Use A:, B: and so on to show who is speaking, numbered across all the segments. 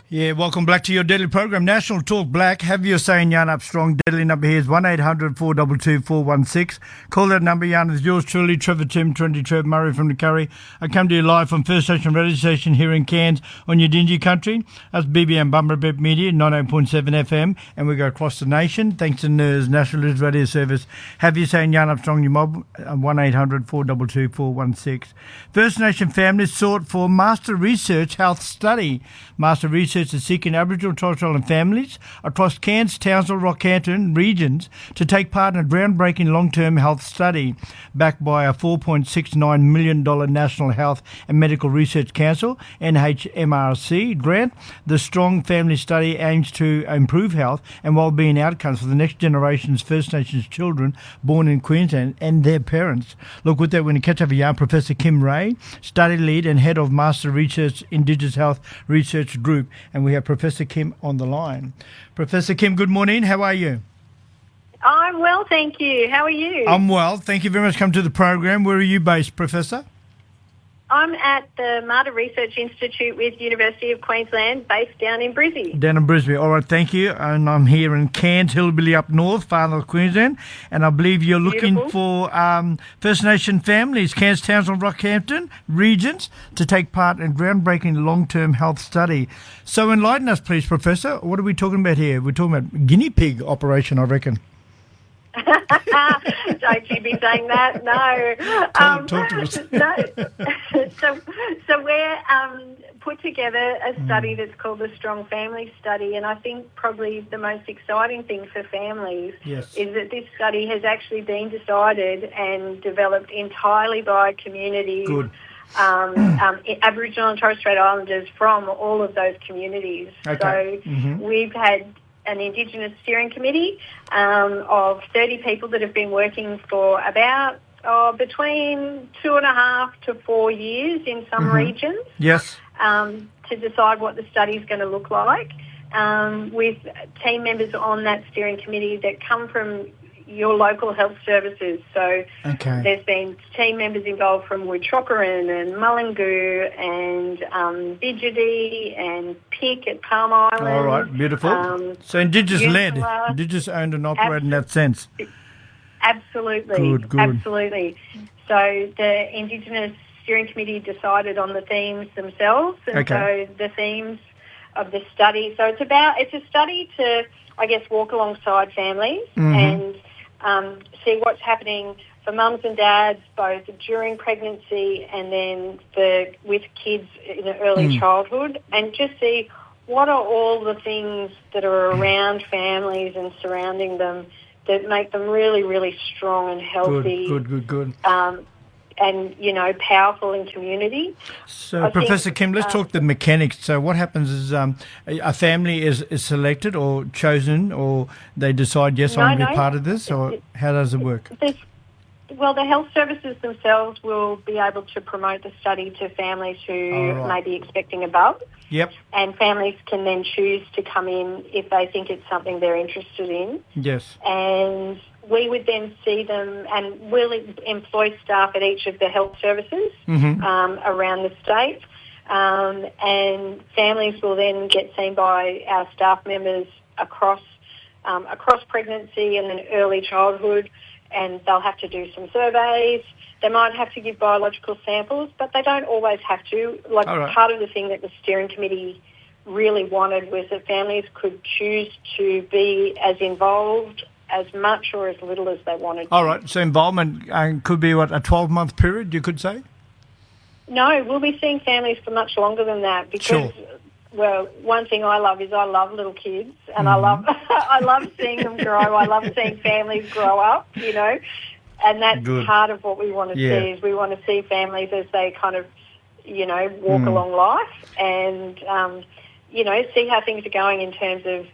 A: Yeah, welcome back to your daily program, National Talk Black. Have your say in Yarn Up Strong. Daily number here is 1-800-422-416. Call that number, Yarn, is yours truly, Trevor Tim, 20 Trev Murray from the Curry. I come to you live from First Station Radio Station here in Cairns on your dingy country. That's BBM Bumberbip Media, 98.7 FM, and we go across the nation. Thanks to NERS, National News Radio Service. Have your say in Yarn Up Strong, your mob, 1-800-422-416. First Nation families sought for Master Research Health Study. Master Research is seeking Aboriginal, Torres Strait Islander families across Cairns, Townsville, Rockhampton regions to take part in a groundbreaking long-term health study backed by a $4.69 million National Health and Medical Research Council, NHMRC, grant. The Strong Family Study aims to improve health and wellbeing outcomes for the next generation's First Nations children born in Queensland and their parents. Look, with that, we're going to catch up with Yarn Professor Kim Ray, Study Lead and Head of Master Research Indigenous Health Research Group, and we have Professor Kim on the line. Professor Kim, good morning. How are you?
B: I'm well, thank you. How are you?
A: I'm well. Thank you very much for coming to the program. Where are you based, Professor?
B: I'm at the Mater Research Institute with University of Queensland, based down in Brisbane.
A: Down in Brisbane. All right, thank you. And I'm here in Cairns, Hillbilly up north, far north Queensland. And I believe you're looking for First Nation families, Cairns, Townsville, Rockhampton regions, to take part in groundbreaking long-term health study. So enlighten us, please, Professor. What are we talking about here? We're talking about guinea pig operation, I reckon.
B: Don't you be saying that? No.
A: Talk to us.
B: So we're put together a study that's called the Strong Family Study, and I think probably the most exciting thing for families is that this study has actually been decided and developed entirely by communities.
A: Good.
B: Aboriginal and Torres Strait Islanders from all of those communities.
A: Okay.
B: So we've had an Indigenous steering committee of 30 people that have been working for about between 2.5 to 4 years in some regions.
A: Yes.
B: To decide what the study is going to look like, with team members on that steering committee that come from your local health services. So there's been team members involved from Witchokaran and Mullingu and Bidgety and Pick at Palm Island.
A: All right, beautiful. So Indigenous-led, Indigenous-owned and operated in that sense.
B: Absolutely.
A: Good.
B: Absolutely. So the Indigenous steering committee decided on the themes themselves, and so the themes of the study. So it's a study to, I guess, walk alongside families and see what's happening for mums and dads, both during pregnancy and then with kids in early childhood, and just see what are all the things that are around families and surrounding them that make them really, really strong and healthy.
A: Good.
B: And, powerful in community.
A: So, Professor Kim, let's talk the mechanics. So what happens is a family is selected or chosen, or they decide, yes, I'm going to be part of this, or how does it work?
B: Well, the health services themselves will be able to promote the study to families who may be expecting above.
A: Yep.
B: And families can then choose to come in if they think it's something they're interested in.
A: Yes.
B: And we would then see them, and we'll employ staff at each of the health services around the state, and families will then get seen by our staff members across pregnancy and then early childhood, and they'll have to do some surveys. They might have to give biological samples, but they don't always have to. Part of the thing that the steering committee really wanted was that families could choose to be as involved as much or as little as they wanted to.
A: All right, so involvement could be, a 12-month period, you could say?
B: No, we'll be seeing families for much longer than that because, well, one thing I love is I love little kids and I love seeing them grow. I love seeing families grow up, and that's part of what we want to see is we want to see families as they kind of, walk along life and, see how things are going in terms of,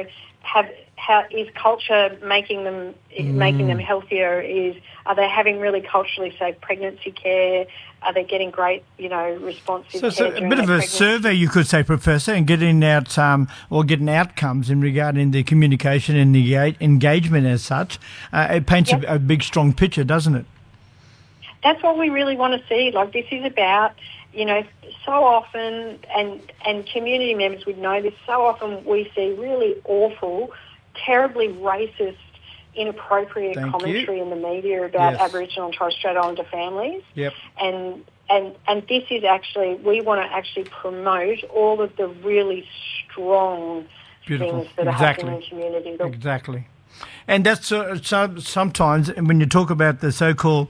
B: how is culture making them healthier? Are they having really culturally safe pregnancy care? Are they getting great, responsive care?
A: So it's a bit of a survey, you could say, Professor, and getting out or getting outcomes in regarding the communication and the engagement as such. It paints a big, strong picture, doesn't it?
B: That's what we really want to see. This is about you know, so often, and community members would know this, so often we see really awful, terribly racist, inappropriate commentary in the media about Aboriginal and Torres Strait Islander families.
A: Yep.
B: And this is actually, we want to actually promote all of the really strong things that are happening in the community.
A: Exactly. And that's sometimes when you talk about the so-called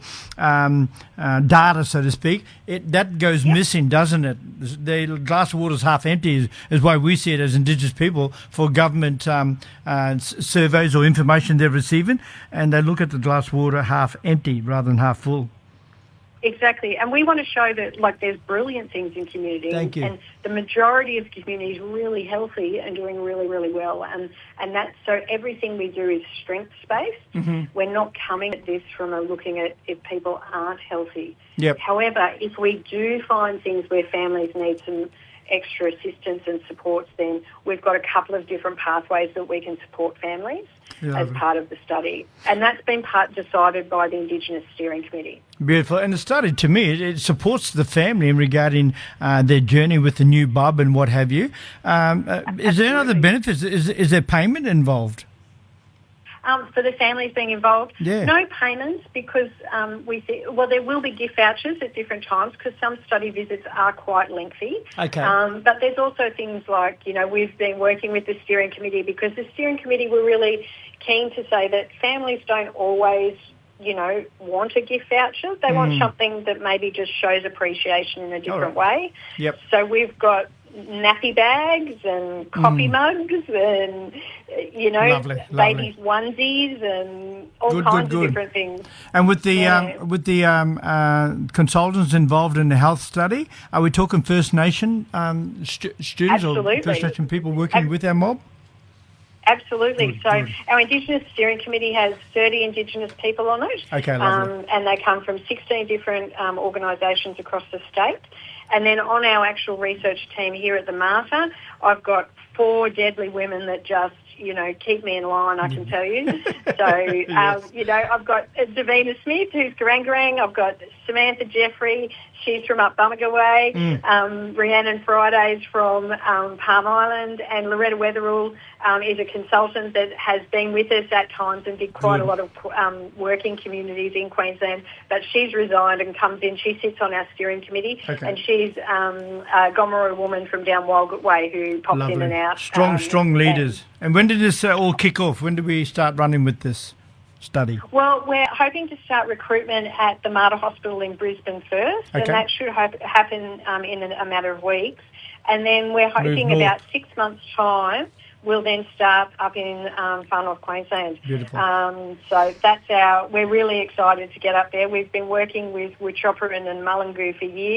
A: data, so to speak, that goes missing, doesn't it? The glass of water is half empty is why we see it as Indigenous people for government surveys or information they're receiving, and they look at the glass of water half empty rather than half full.
B: Exactly, and we want to show that, like, there's brilliant things in community, and the majority of community is really healthy and doing really, really well, and that's, so everything we do is strengths-based. Mm-hmm. We're not coming at this from looking at if people aren't healthy.
A: Yep.
B: However, if we do find things where families need some extra assistance and supports, then we've got a couple of different pathways that we can support families as part of the study. And that's been decided by the Indigenous Steering Committee.
A: Beautiful. And the study, to me, it supports the family in regarding their journey with the new bub and what have you. Is there other benefits? Is there payment involved?
B: For the families being involved,
A: yeah.
B: No payments, because there will be gift vouchers at different times because some study visits are quite lengthy.
A: Okay.
B: But there's also things like, you know, we've been working with the steering committee because the steering committee were really keen to say that families don't always, you know, want a gift voucher. They want something that maybe just shows appreciation in a different way.
A: Yep.
B: So we've got nappy bags and coffee mugs and, you know, ladies' onesies and all kinds of different things.
A: And with the consultants involved in the health study, are we talking First Nation students
B: Absolutely.
A: Or First Nation people working with our mob?
B: Absolutely. Good. Our Indigenous Steering Committee has 30 Indigenous people on it.
A: Okay, lovely.
B: And they come from 16 different organisations across the state. And then on our actual research team here at the Mater, I've got 4 deadly women that just, you know, keep me in line, I can tell you. So, you know, I've got Davina Smith, who's Garangarang. I've got Samantha Jeffrey. She's from up Bummaga Way. Rhiannon Friday's from Palm Island. And Loretta Wetherall is a consultant that has been with us at times and did quite a lot of work in communities in Queensland. But she's resigned and comes in. She sits on our steering committee. Okay. And she's a Gomeroi woman from down Walgett Way who pops in and out.
A: Strong leaders. And when did this all kick off? When did we start running with this study?
B: Well, we're hoping to start recruitment at the Mater Hospital in Brisbane first, and that should happen in a matter of weeks. And then we're hoping about 6 months' time, we'll then start up in far north Queensland.
A: Beautiful.
B: So we're really excited to get up there. We've been working with Wuchopperen and Mullingu for years.